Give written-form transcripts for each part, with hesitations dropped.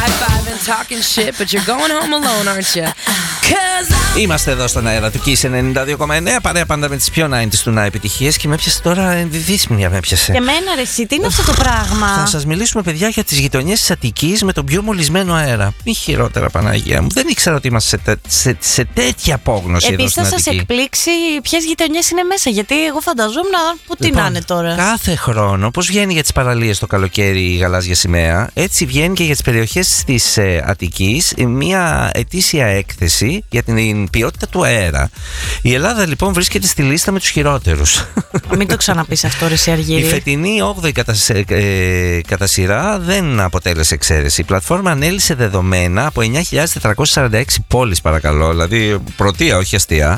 high-fiving, talking shit, but you're going home alone, aren't you? Είμαστε εδώ στον αέρα του Kiss 92,9. Παρέα πάντα με τις πιο 90's του να επιτυχίες. Και με έπιασε τώρα δύσμια με έπιασε. Και εμένα ρε εσύ, τι είναι αυτό το πράγμα? Θα σας μιλήσουμε παιδιά για τις γειτονιές της Αττικής με τον πιο μολυσμένο αέρα. Μη χειρότερα Παναγία μου. Δεν ήξερα ότι είμαστε σε τέτοια απόγνωση εδώ στην Αττική. Επίσης θα σας εκπλήξει ποιες γειτονιές είναι μέσα. Γιατί εγώ φανταζόμουν που τι να είναι τώρα. Κάθε χρόνο, πώς βγαίνει για τις παραλίες το καλοκαίρι η γαλάζια σημαία, έτσι βγαίνει και για τις περιοχές της Αττικής μια ετήσια έκθεση για την ποιότητα του αέρα. Η Ελλάδα λοιπόν βρίσκεται στη λίστα με τους χειρότερους. Μην το ξαναπείς αυτό ρε Αργύρη. Η φετινή 8η κατά σειρά δεν αποτέλεσε εξαίρεση. Η πλατφόρμα ανέλησε δεδομένα από 9.446 πόλεις, παρακαλώ, δηλαδή πρωτεία, όχι αστεία,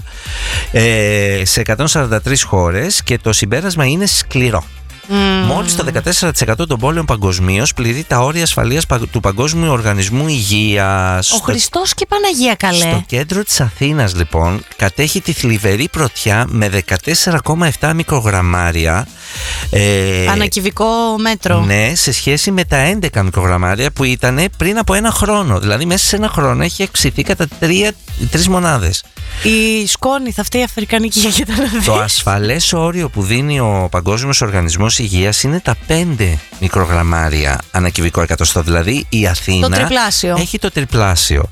σε 143 χώρες, και το συμπέρασμα είναι σκληρό. Μόλις το 14% των πόλεων παγκοσμίως πληρεί τα όρια ασφαλείας του Παγκόσμιου Οργανισμού Υγείας. Ο Χριστός και η Παναγία καλέ. Στο κέντρο της Αθήνας λοιπόν κατέχει τη θλιβερή πρωτιά με 14,7 μικρογραμμάρια ανακυβικό μέτρο. Ναι, σε σχέση με τα 11 μικρογραμμάρια που ήταν πριν από ένα χρόνο. Δηλαδή μέσα σε ένα χρόνο έχει αυξηθεί κατά 3 μονάδες. Η σκόνη θα αυτή η αφρικανική για τα λαδί. Το ασφαλές όριο που δίνει ο Παγκόσμιος Οργανισμός Υγείας είναι τα 5 μικρογραμμάρια ανακυβικό εκατοστό. Δηλαδή η Αθήνα έχει το τριπλάσιο.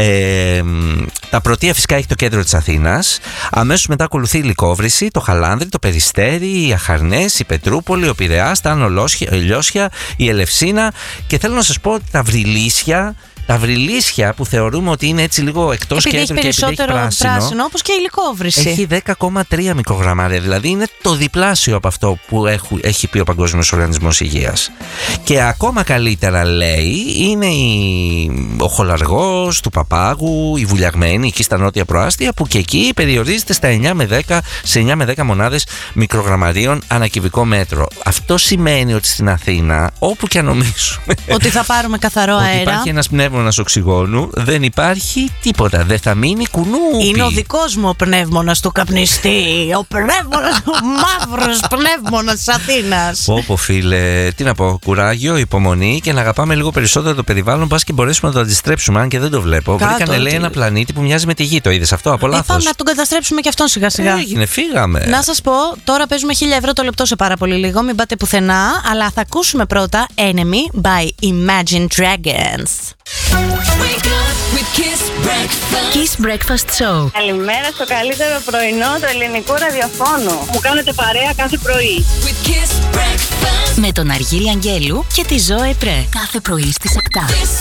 Τα πρωτεία φυσικά έχει το κέντρο της Αθήνας. Αμέσως μετά ακολουθεί η Λυκόβρηση, το Χαλάνδρι, το Περιστέρι, η Αχαρνές, η Πετρούπολη, ο Πειραιάς, τα Άνω Λιώσια, η Ελευσίνα, και θέλω να σας πω ότι τα Βρυλίσια που θεωρούμε ότι είναι έτσι λίγο εκτός κέντρου και επειδή έχει πράσινο, όπως και η Λυκόβρηση, έχει 10,3 μικρογραμμάρια, δηλαδή είναι το διπλάσιο από αυτό που έχει πει ο Παγκόσμιος Οργανισμός Υγείας. Και ακόμα καλύτερα λέει είναι ο Χολαργός του Παπάγου, η Βουλιαγμένη εκεί στα νότια προάστια, που και εκεί περιορίζεται στα 9 με 10 μονάδες μικρογραμμαρίων ανακυβικό μέτρο. Αυτό σημαίνει ότι στην Αθήνα, όπου και αν νομίζουμε ότι θα πάρουμε καθαρό αέρα, υπάρχει ένας πνεύμονας οξυγόνου, δεν υπάρχει τίποτα. Δεν θα μείνει κουνούπι. Είναι ο δικός μου ο πνεύμονας του καπνιστή. Ο πνεύμονας, ο μαύρος πνεύμονας της Αθήνας. Πω φίλε, τι να πω, κουράγιο, υπομονή και να αγαπάμε λίγο περισσότερο το περιβάλλον, πας και μπορέσουμε να το αντιστρέψουμε, αν και δεν το βλέπω. Βρήκανε λέει ένα πλανήτη που μοιάζει με τη γη, το είδες αυτό από λάθος? Πάμε να τον καταστρέψουμε και αυτόν σιγά σιγά. Έγινε, φύγαμε. Να σας πω, τώρα παίζουμε 1.000 ευρώ το λεπτό σε πάρα πολύ λίγο, μην πάτε πουθενά, αλλά θα ακούσουμε πρώτα Enemy by Imagine Dragons. Wake up with Kiss Breakfast. Kiss Breakfast Show. Καλημέρα στο καλύτερο πρωινό του ελληνικού ραδιοφώνου. Μου κάνετε παρέα κάθε πρωί. With Kiss Breakfast. Με τον Αργύρη Αγγέλου και τη Ζωέ Πρέ. Κάθε πρωί στις 7.